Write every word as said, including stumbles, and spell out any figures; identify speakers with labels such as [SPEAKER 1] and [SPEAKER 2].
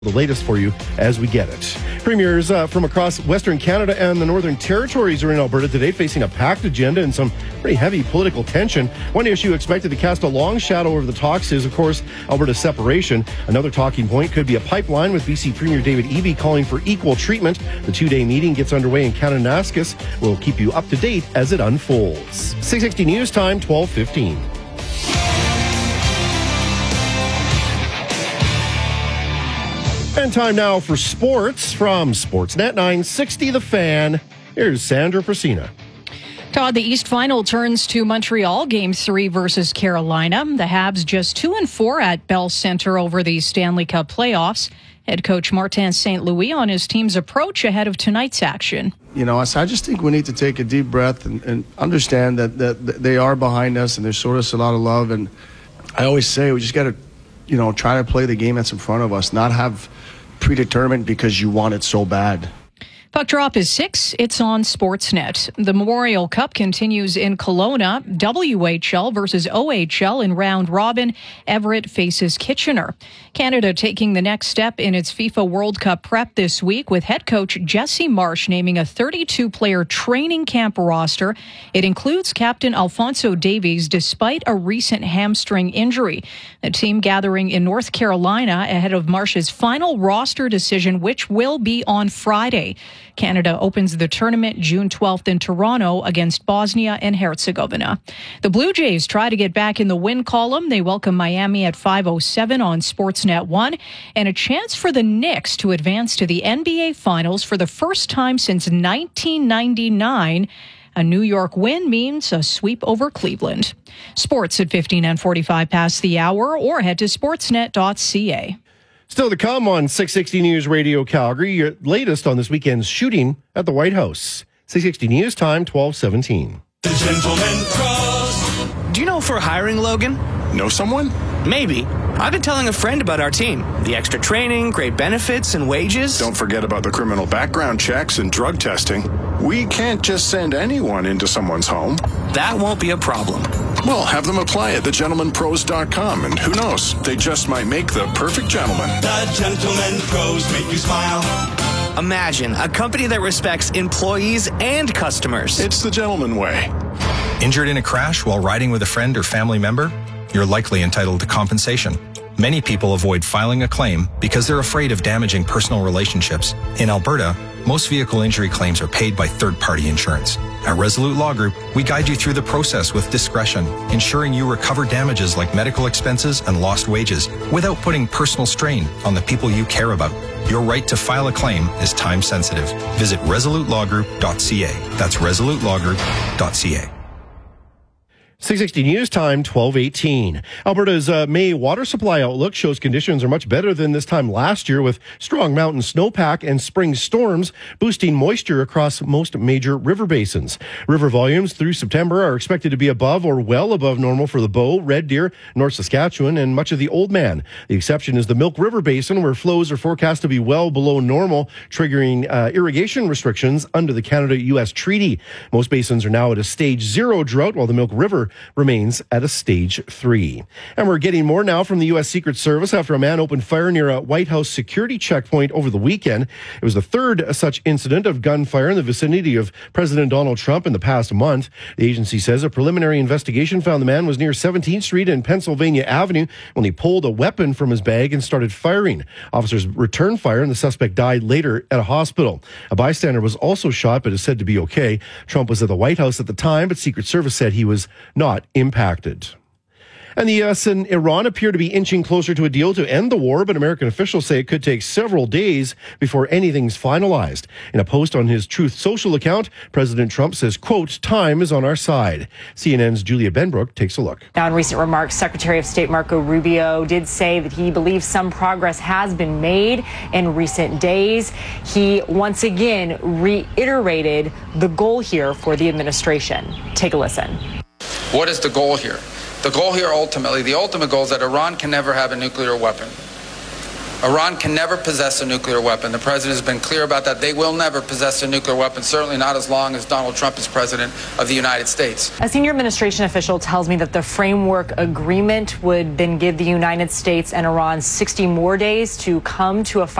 [SPEAKER 1] The latest for you as we get it. Premiers uh, from across Western Canada and the Northern Territories are in Alberta today, facing a packed agenda and some pretty heavy political tension. One issue expected to cast a long shadow over the talks is, of course, Alberta's separation. Another talking point could be a pipeline, with B C Premier David Eby calling for equal treatment. The two-day meeting gets underway in Kananaskis. We'll keep you up to date as it unfolds. six sixty News Time, twelve fifteen. And time now for sports from Sportsnet nine sixty The Fan. Here's Sandra Prasina.
[SPEAKER 2] Todd, the East Final turns to Montreal, Game three versus Carolina. The Habs just two and four at Bell Center over the Stanley Cup playoffs. Head coach Martin Saint Louis on his team's approach ahead of tonight's action.
[SPEAKER 3] You know, I just think we need to take a deep breath and, and understand that, that they are behind us and they showed us a lot of love. And I always say we just got to, you know, try to play the game that's in front of us, not have predetermined because you want it so bad.
[SPEAKER 2] Puck drop is six. It's on Sportsnet. The Memorial Cup continues in Kelowna. W H L versus O H L in round robin. Everett faces Kitchener. Canada taking the next step in its FIFA World Cup prep this week, with head coach Jesse Marsh naming a thirty-two player training camp roster. It includes captain Alphonso Davies, despite a recent hamstring injury. The team gathering in North Carolina ahead of Marsh's final roster decision, which will be on Friday. Canada opens the tournament June twelfth in Toronto against Bosnia and Herzegovina. The Blue Jays try to get back in the win column. They welcome Miami at five oh seven on Sportsnet one, and a chance for the Knicks to advance to the N B A Finals for the first time since nineteen ninety-nine. A New York win means a sweep over Cleveland. Sports at fifteen and forty-five past the hour, or head to sportsnet dot c a.
[SPEAKER 1] Still to come on six sixty News Radio Calgary, your latest on this weekend's shooting at the White House. six sixty News Time, twelve seventeen.
[SPEAKER 4] The Gentleman Cross.
[SPEAKER 5] Do you know if we're hiring, Logan?
[SPEAKER 6] Know someone?
[SPEAKER 5] Maybe. I've been telling a friend about our team. The extra training, great benefits, and wages.
[SPEAKER 6] Don't forget about the criminal background checks and drug testing. We can't just send anyone into someone's home.
[SPEAKER 5] That won't be a problem.
[SPEAKER 6] Well, have them apply at the gentleman pros dot com, and who knows, they just might make the perfect gentleman.
[SPEAKER 4] The Gentleman Pros make you smile.
[SPEAKER 5] Imagine a company that respects employees and customers.
[SPEAKER 6] It's the gentleman way.
[SPEAKER 7] Injured in a crash while riding with a friend or family member? You're likely entitled to compensation. Many people avoid filing a claim because they're afraid of damaging personal relationships. In Alberta, most vehicle injury claims are paid by third-party insurance. At Resolute Law Group, we guide you through the process with discretion, ensuring you recover damages like medical expenses and lost wages without putting personal strain on the people you care about. Your right to file a claim is time-sensitive. Visit resolute law group dot c a. That's resolute law group dot c a.
[SPEAKER 1] six sixty News Time, twelve eighteen. Alberta's uh, May water supply outlook shows conditions are much better than this time last year, with strong mountain snowpack and spring storms boosting moisture across most major river basins. River volumes through September are expected to be above or well above normal for the Bow, Red Deer, North Saskatchewan, and much of the Oldman. The exception is the Milk River Basin, where flows are forecast to be well below normal, triggering uh, irrigation restrictions under the Canada-U S Treaty. Most basins are now at a stage zero drought, while the Milk River remains at a stage three. And we're getting more now from the U S Secret Service after a man opened fire near a White House security checkpoint over the weekend. It was the third such incident of gunfire in the vicinity of President Donald Trump in the past month. The agency says a preliminary investigation found the man was near seventeenth Street and Pennsylvania Avenue when he pulled a weapon from his bag and started firing. Officers returned fire and the suspect died later at a hospital. A bystander was also shot but is said to be okay. Trump was at the White House at the time, but Secret Service said he was not impacted. And the U S and Iran appear to be inching closer to a deal to end the war, but American officials say it could take several days before anything's finalized. In a post on his Truth Social account, President Trump says, quote, time is on our side. C N N's Julia Benbrook takes a look.
[SPEAKER 8] Now, in recent remarks, Secretary of State Marco Rubio did say that he believes some progress has been made in recent days. He once again reiterated the goal here for the administration. Take a listen.
[SPEAKER 9] What is the goal here? The goal here ultimately, the ultimate goal is that Iran can never have a nuclear weapon. Iran can never possess a nuclear weapon. The president has been clear about that. They will never possess a nuclear weapon, certainly not as long as Donald Trump is president of the United States.
[SPEAKER 8] A senior administration official tells me that the framework agreement would then give the United States and Iran sixty more days to come to a